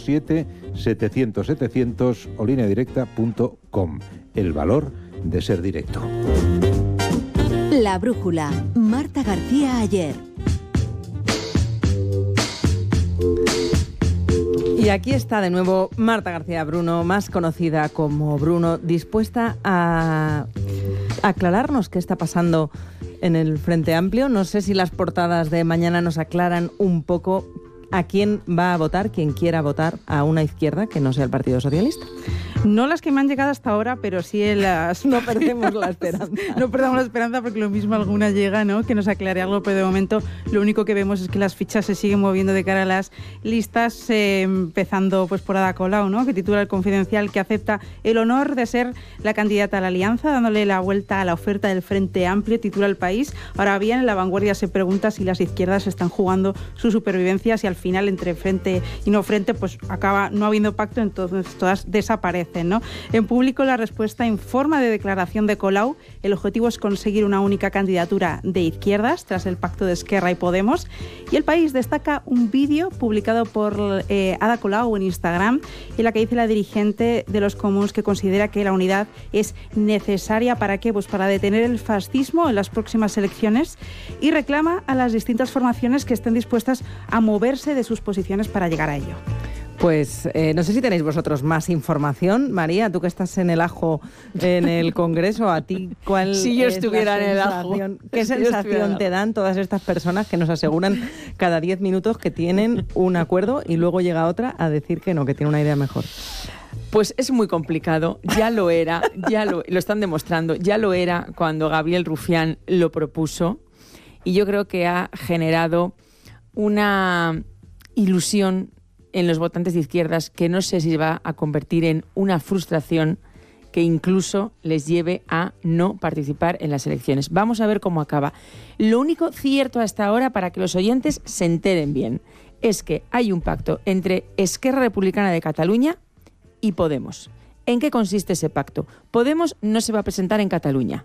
917-700-700 o lineadirecta.com. El valor de ser directo. La brújula. Marta García Aller. Y aquí está de nuevo Marta García Bruno, más conocida como Bruno, dispuesta a aclararnos qué está pasando en el Frente Amplio. No sé si las portadas de mañana nos aclaran un poco a quién va a votar, quien quiera votar a una izquierda que no sea el Partido Socialista. No las que me han llegado hasta ahora, pero sí en las... No perdemos la esperanza. No perdamos la esperanza porque lo mismo alguna llega, ¿no? Que nos aclare algo, pero de momento lo único que vemos es que las fichas se siguen moviendo de cara a las listas, empezando pues por Ada Colau, ¿no? Que titula El Confidencial que acepta el honor de ser la candidata a la Alianza, dándole la vuelta a la oferta del Frente Amplio, titula El País. Ahora bien, La Vanguardia se pregunta si las izquierdas están jugando su supervivencia, si al final entre frente y no frente pues acaba no habiendo pacto, entonces todas desaparecen, ¿no? En Público la respuesta en forma de declaración de Colau. El objetivo es conseguir una única candidatura de izquierdas tras el pacto de Esquerra y Podemos. Y El País destaca un vídeo publicado por Ada Colau en Instagram, en la que dice la dirigente de los Comuns que considera que la unidad es necesaria ¿para qué? Pues para detener el fascismo en las próximas elecciones, y reclama a las distintas formaciones que estén dispuestas a moverse de sus posiciones para llegar a ello. Pues no sé si tenéis vosotros más información. María, tú que estás en el ajo en el Congreso, ¿a ti cuál si yo es estuviera la en el sensación? ajo? ¿Qué sensación te dan todas estas personas que nos aseguran cada 10 minutos que tienen un acuerdo y luego llega otra a decir que no, que tiene una idea mejor? Pues es muy complicado, ya lo era, lo están demostrando, ya lo era cuando Gabriel Rufián lo propuso, y yo creo que ha generado una ilusión en los votantes de izquierdas que no sé si va a convertir en una frustración que incluso les lleve a no participar en las elecciones. Vamos a ver cómo acaba. Lo único cierto hasta ahora, para que los oyentes se enteren bien, es que hay un pacto entre Esquerra Republicana de Cataluña y Podemos. ¿En qué consiste ese pacto? Podemos no se va a presentar en Cataluña.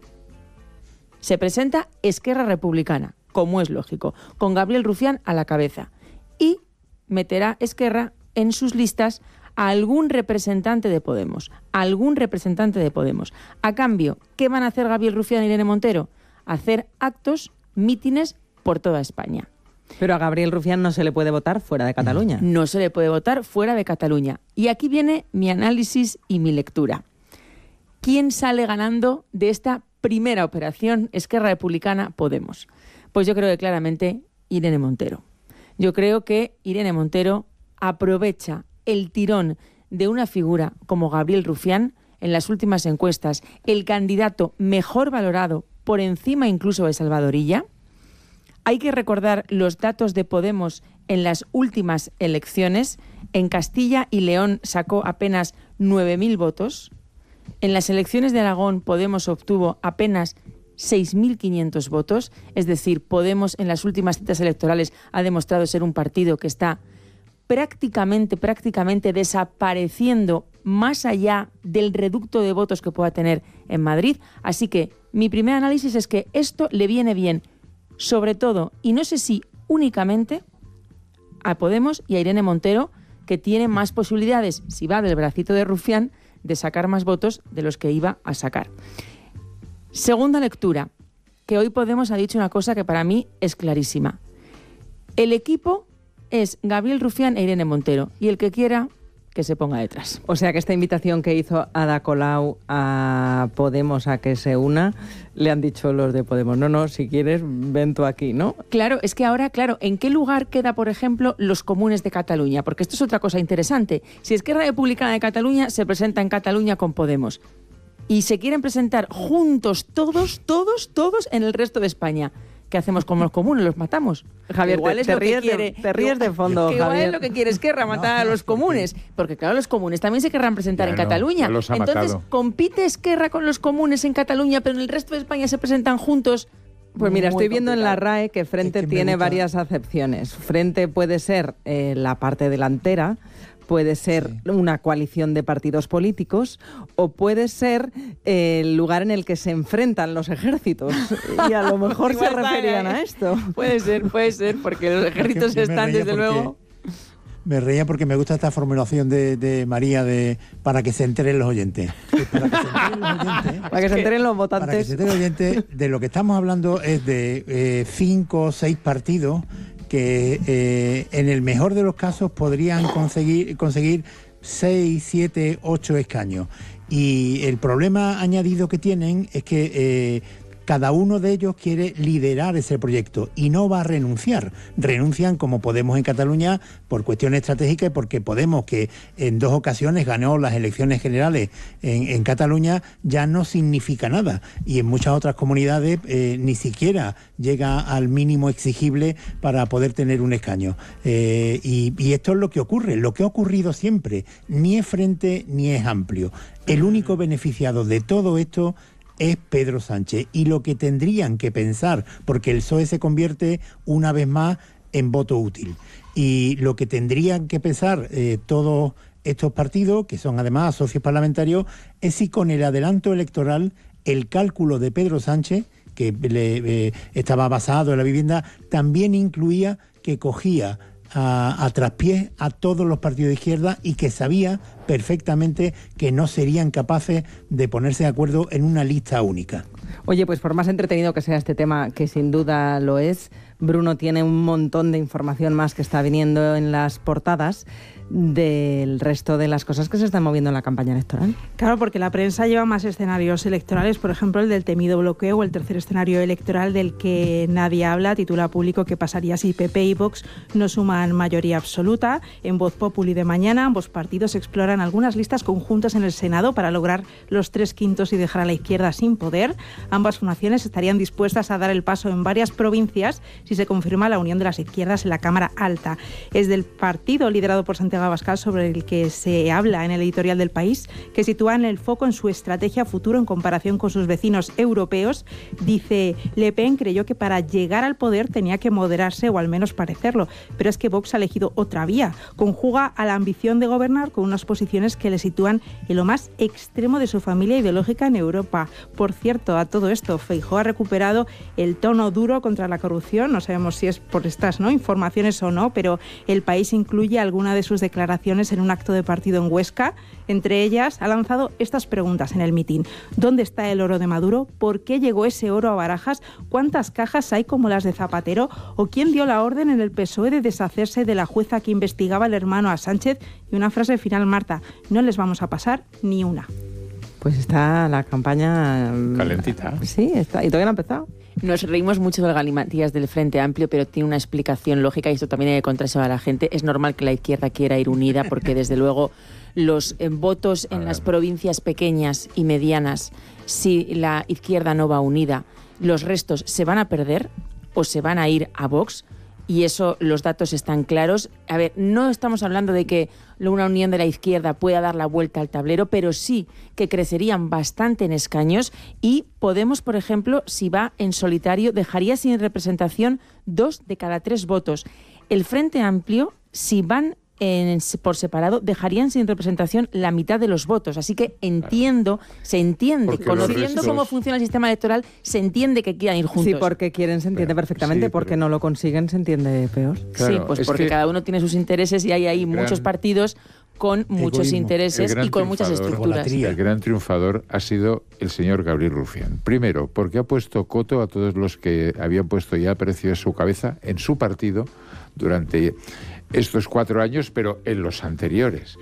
Se presenta Esquerra Republicana, como es lógico, con Gabriel Rufián a la cabeza. Y meterá Esquerra en sus listas a algún representante de Podemos. A cambio, ¿qué van a hacer Gabriel Rufián y Irene Montero? Hacer actos, mítines por toda España. Pero a Gabriel Rufián no se le puede votar fuera de Cataluña. No se le puede votar fuera de Cataluña. Y aquí viene mi análisis y mi lectura. ¿Quién sale ganando de esta primera operación Esquerra Republicana-Podemos? Pues yo creo que claramente Irene Montero. Yo creo que Irene Montero aprovecha el tirón de una figura como Gabriel Rufián, en las últimas encuestas, el candidato mejor valorado por encima incluso de Salvador Illa. Hay que recordar los datos de Podemos en las últimas elecciones. En Castilla y León sacó apenas 9.000 votos. En las elecciones de Aragón, Podemos obtuvo apenas 6.500 votos, es decir, Podemos en las últimas citas electorales ha demostrado ser un partido que está prácticamente desapareciendo más allá del reducto de votos que pueda tener en Madrid. Así que mi primer análisis es que esto le viene bien, sobre todo, y no sé si únicamente, a Podemos y a Irene Montero, que tiene más posibilidades, si va del bracito de Rufián, de sacar más votos de los que iba a sacar. Segunda lectura, que hoy Podemos ha dicho una cosa que para mí es clarísima. El equipo es Gabriel Rufián e Irene Montero, y el que quiera que se ponga detrás. O sea que esta invitación que hizo Ada Colau a Podemos a que se una, le han dicho los de Podemos, no, si quieres, ven tú aquí, ¿no? Claro, es que ahora, ¿en qué lugar queda, por ejemplo, los comunes de Cataluña? Porque esto es otra cosa interesante. Si Esquerra Republicana de Cataluña se presenta en Cataluña con Podemos y se quieren presentar juntos todos en el resto de España, ¿qué hacemos con los comunes? ¿Los matamos? Javier, te ríes de fondo, que igual Javier. es lo que quiere Esquerra, matar a los comunes. Porque claro, los comunes también se querrán presentar en Cataluña. Entonces, ¿compite Esquerra con los comunes en Cataluña, pero en el resto de España se presentan juntos? Pues mira, estoy viendo complicado. en la RAE que Frente tiene varias acepciones. Frente puede ser la parte delantera, puede ser una coalición de partidos políticos, o puede ser el lugar en el que se enfrentan los ejércitos. Y a lo mejor se referían a esto. Puede ser, porque los ejércitos están, desde luego... Me reía porque me gusta esta formulación de María para que se enteren los oyentes. Para que se enteren los oyentes. Para que se enteren los votantes. Para que se enteren los oyentes, de lo que estamos hablando es de 5 o 6 partidos que en el mejor de los casos podrían conseguir 6, 7, 8 escaños. Y el problema añadido que tienen es que cada uno de ellos quiere liderar ese proyecto y no va a renunciar. Renuncian como Podemos en Cataluña por cuestiones estratégicas y porque Podemos, que en 2 ocasiones ganó las elecciones generales en Cataluña, ya no significa nada. Y en muchas otras comunidades ni siquiera llega al mínimo exigible para poder tener un escaño. Y esto es lo que ocurre, lo que ha ocurrido siempre. Ni es Frente ni es Amplio. El único beneficiado de todo esto es Pedro Sánchez, y lo que tendrían que pensar, porque el PSOE se convierte una vez más en voto útil, y lo que tendrían que pensar todos estos partidos, que son además socios parlamentarios, es si con el adelanto electoral el cálculo de Pedro Sánchez, que estaba basado en la vivienda, también incluía que cogía a traspiés a todos los partidos de izquierda y que sabía perfectamente que no serían capaces de ponerse de acuerdo en una lista única. Oye, pues por más entretenido que sea este tema, que sin duda lo es, Bruno tiene un montón de información más que está viniendo en las portadas del resto de las cosas que se están moviendo en la campaña electoral. Claro, porque la prensa lleva más escenarios electorales, por ejemplo, el del temido bloqueo o el tercer escenario electoral del que nadie habla. Titula Público: ¿qué pasaría si PP y Vox no suman mayoría absoluta? En Voz Populi de mañana, ambos partidos exploran algunas listas conjuntas en el Senado para lograr los 3/5 y dejar a la izquierda sin poder. Ambas formaciones estarían dispuestas a dar el paso en varias provincias si se confirma la unión de las izquierdas en la Cámara Alta. Es del partido liderado por Santiago Abascal sobre el que se habla en el editorial del País, que sitúan el foco en su estrategia futuro en comparación con sus vecinos europeos. Dice: Le Pen creyó que para llegar al poder tenía que moderarse, o al menos parecerlo, pero es que Vox ha elegido otra vía. Conjuga a la ambición de gobernar con unas posiciones que le sitúan en lo más extremo de su familia ideológica en Europa. Por cierto, a todo esto, Feijóo ha recuperado el tono duro contra la corrupción. No sabemos si es por estas informaciones o no, pero el País incluye alguna de sus declaraciones en un acto de partido en Huesca. Entre ellas, ha lanzado estas preguntas en el mitin: ¿dónde está el oro de Maduro? ¿Por qué llegó ese oro a Barajas? ¿Cuántas cajas hay como las de Zapatero? ¿O quién dio la orden en el PSOE de deshacerse de la jueza que investigaba al hermano a Sánchez? Y una frase final, Marta: no les vamos a pasar ni una. Pues está la campaña calentita. Sí, está, y todavía no ha empezado. Nos reímos mucho del galimatías del Frente Amplio, pero tiene una explicación lógica, y esto también hay que contárselo a la gente. Es normal que la izquierda quiera ir unida, porque desde luego los votos en las provincias pequeñas y medianas, si la izquierda no va unida, los restos se van a perder o se van a ir a Vox. Y eso, los datos están claros. A ver, no estamos hablando de que una unión de la izquierda pueda dar la vuelta al tablero, pero sí que crecerían bastante en escaños, y Podemos, por ejemplo, si va en solitario, dejaría sin representación 2 de cada 3 votos. El Frente Amplio, si van por separado, dejarían sin representación la mitad de los votos. Así que se entiende, porque conociendo cómo funciona el sistema electoral, se entiende que quieran ir juntos. Sí, porque quieren, se entiende perfectamente, porque no lo consiguen, se entiende peor. Claro, sí, pues porque cada uno tiene sus intereses, y hay ahí muchos partidos con muchos intereses y con muchas estructuras. El gran triunfador ha sido el señor Gabriel Rufián. Primero, porque ha puesto coto a todos los que habían puesto ya precio a su cabeza en su partido durante estos 4 años, pero en los anteriores.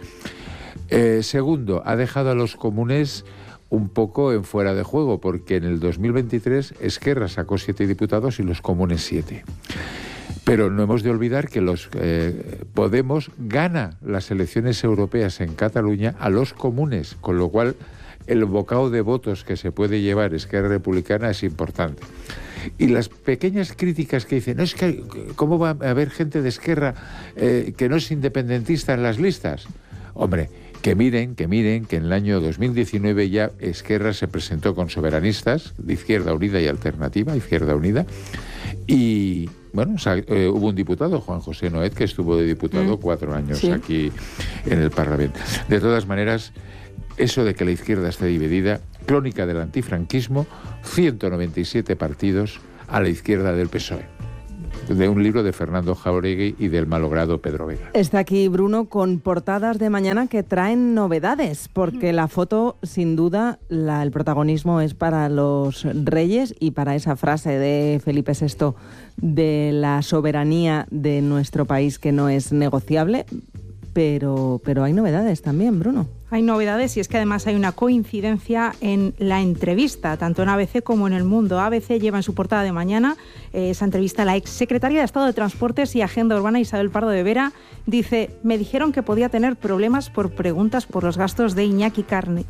Segundo, ha dejado a los comunes un poco en fuera de juego, porque en el 2023 Esquerra sacó 7 diputados y los comunes 7. Pero no hemos de olvidar que los Podemos gana las elecciones europeas en Cataluña a los comunes, con lo cual el bocado de votos que se puede llevar Esquerra Republicana es importante. Y las pequeñas críticas que dicen: no, es que ¿cómo va a haber gente de Esquerra que no es independentista en las listas? Hombre, que miren que en el año 2019 ya Esquerra se presentó con soberanistas de Izquierda Unida y Alternativa, Izquierda Unida, y bueno, hubo un diputado, Juan José Noet, que estuvo de diputado 4 años aquí en el Parlamento. De todas maneras, eso de que la izquierda esté dividida, crónica del antifranquismo, 197 partidos a la izquierda del PSOE. de un libro de Fernando Jauregui y del malogrado Pedro Vega. Está aquí Bruno con portadas de mañana que traen novedades, porque la foto, sin duda, el protagonismo es para los reyes y para esa frase de Felipe VI de la soberanía de nuestro país que no es negociable, pero hay novedades también, Bruno. Hay novedades y es que además hay una coincidencia en la entrevista, tanto en ABC como en El Mundo. ABC lleva en su portada de mañana esa entrevista a la exsecretaria de Estado de Transportes y Agenda Urbana, Isabel Pardo de Vera. Dice, me dijeron que podía tener problemas por preguntas por los gastos de Iñaki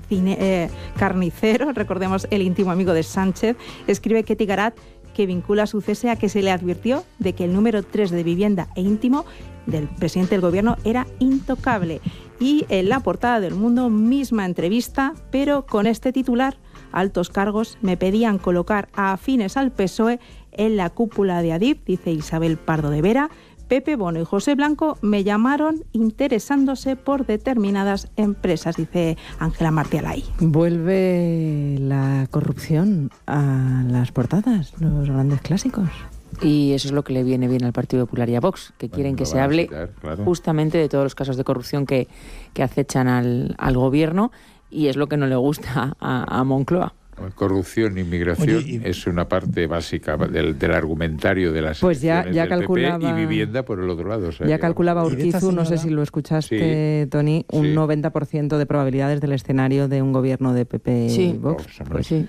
Carnicero, recordemos el íntimo amigo de Sánchez. Escribe Ketty Garat que vincula su cese a que se le advirtió de que el número 3 de vivienda e íntimo del presidente del gobierno era intocable. Y en la portada del Mundo, misma entrevista, pero con este titular: altos cargos me pedían colocar a afines al PSOE en la cúpula de Adif, dice Isabel Pardo de Vera. Pepe Bono y José Blanco me llamaron interesándose por determinadas empresas, dice Ángela Martialay. Vuelve la corrupción a las portadas, los grandes clásicos. Y eso es lo que le viene bien al Partido Popular y a Vox, que quieren que se hable justamente de todos los casos de corrupción que acechan al gobierno, y es lo que no le gusta a Moncloa. Corrupción e inmigración es una parte básica del argumentario de las elecciones del calculaba, PP, y vivienda por el otro lado. O sea, ya calculaba Urquizu, no sé si lo escuchaste, Tony, un 90% de probabilidades del escenario de un gobierno de PP y Vox. Pues sí.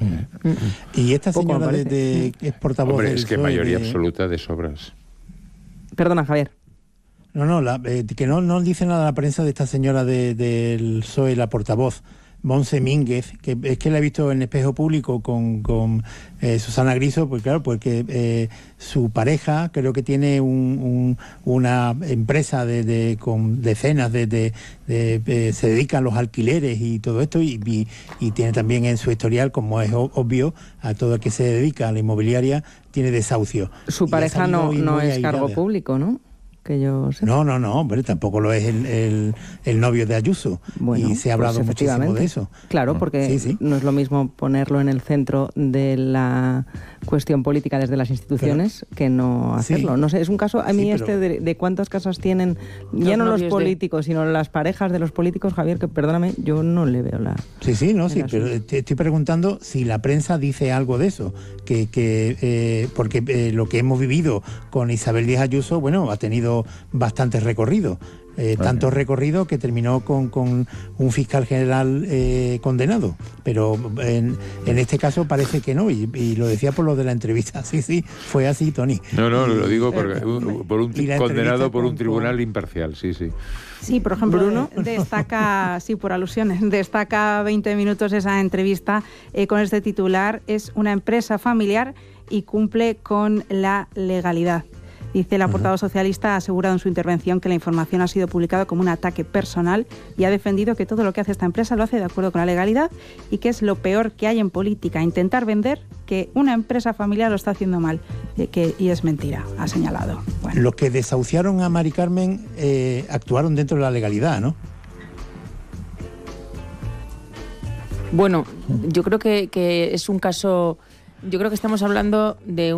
Y esta señora es portavoz del es que PSOE mayoría absoluta de sobras. Perdona, Javier. Que no dice nada la prensa de esta señora del PSOE, la portavoz, Montse Mínguez, que es que la he visto en Espejo Público con Susana Griso, pues claro, porque su pareja creo que tiene una empresa con decenas se dedica a los alquileres y todo esto, y tiene también en su historial, como es obvio, a todo el que se dedica a la inmobiliaria, tiene desahucio. Su pareja no es cargo público, ¿no? Que yo sé. No, hombre, tampoco lo es el novio de Ayuso. Bueno, y se ha hablado muchísimo de eso. Claro, porque no es lo mismo ponerlo en el centro de la cuestión política desde las instituciones que no hacerlo. No sé, es un caso, a mí de cuántas casas tienen, ya no los políticos, sino las parejas de los políticos, Javier, que perdóname, yo no le veo la... pero te estoy preguntando si la prensa dice algo de eso, porque lo que hemos vivido con Isabel Díaz Ayuso, bueno, ha tenido bastante recorrido. Tanto recorrido que terminó con un fiscal general condenado, pero en este caso parece que no, y lo decía por lo de la entrevista. Sí, fue así, Tony. No, lo digo porque condenado por un tribunal imparcial, sí. Sí, por ejemplo, Bruno destaca, por alusiones, destaca 20 minutos esa entrevista con este titular: es una empresa familiar y cumple con la legalidad. Dice la portavoz socialista, ha asegurado en su intervención que la información ha sido publicada como un ataque personal y ha defendido que todo lo que hace esta empresa lo hace de acuerdo con la legalidad y que es lo peor que hay en política, intentar vender que una empresa familiar lo está haciendo mal, y es mentira, ha señalado. Bueno. Los que desahuciaron a Mari Carmen actuaron dentro de la legalidad, ¿no? Bueno, yo creo que es un caso... Yo creo que estamos hablando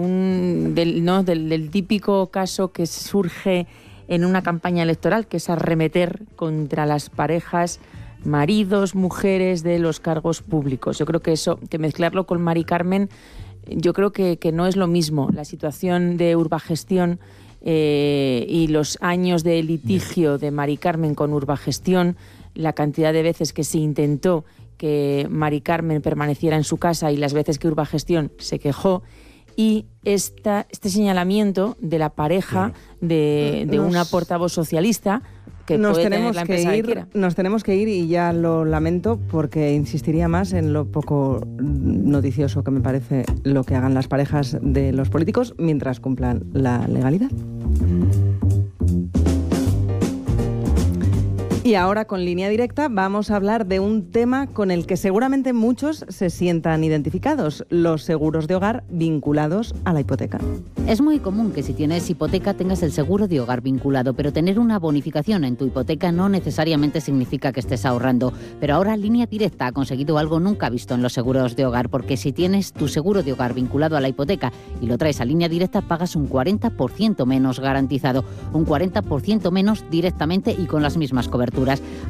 del típico caso que surge en una campaña electoral, que es arremeter contra las parejas, maridos, mujeres de los cargos públicos. Yo creo que que mezclarlo con Mari Carmen, yo creo que no es lo mismo. La situación de Urbagestión y los años de litigio de Mari Carmen con Urbagestión, la cantidad de veces que se intentó que Mari Carmen permaneciera en su casa y las veces que Urbagestión se quejó, y este señalamiento de la pareja de una portavoz socialista que puede tener la empresa que quiera. Nos tenemos que ir, y ya lo lamento, porque insistiría más en lo poco noticioso que me parece lo que hagan las parejas de los políticos mientras cumplan la legalidad. Y ahora con Línea Directa vamos a hablar de un tema con el que seguramente muchos se sientan identificados, los seguros de hogar vinculados a la hipoteca. Es muy común que si tienes hipoteca tengas el seguro de hogar vinculado, pero tener una bonificación en tu hipoteca no necesariamente significa que estés ahorrando. Pero ahora Línea Directa ha conseguido algo nunca visto en los seguros de hogar, porque si tienes tu seguro de hogar vinculado a la hipoteca y lo traes a Línea Directa, pagas un 40% menos garantizado, un 40% menos directamente y con las mismas coberturas.